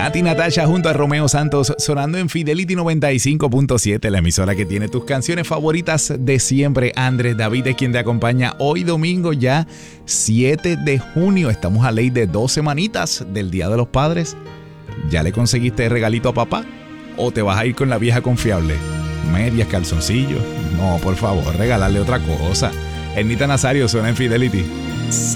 Nati Natasha junto a Romeo Santos sonando en Fidelity 95.7, la emisora que tiene tus canciones favoritas de siempre. Andrés David es quien te acompaña hoy domingo ya 7 de junio. Estamos a ley de 2 semanitas del Día de los Padres. ¿Ya le conseguiste regalito a papá? ¿O te vas a ir con la vieja confiable? ¿Medias, calzoncillos? No, por favor, regalarle otra cosa. Ernita Nazario suena en Fidelity. Sé